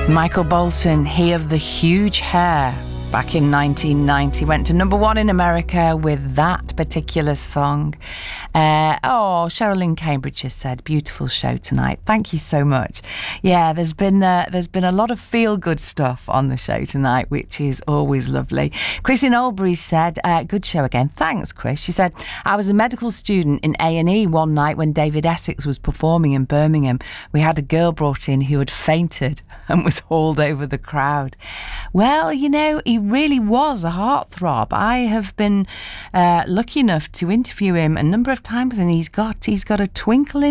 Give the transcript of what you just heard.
Michael Bolton, he of the huge hair, back in 1990, went to number one in America with that particular song. Sherilyn Cambridge has said, beautiful show tonight. Thank you so much. Yeah, there's been a lot of feel-good stuff on the show tonight, which is always lovely. Chris in Albury said, good show again. Thanks, Chris. She said, I was a medical student in A&E one night when David Essex was performing in Birmingham. We had a girl brought in who had fainted and was hauled over the crowd. Well, you know, he really was a heartthrob. I have been lucky enough to interview him a number of times, and he's got a twinkle in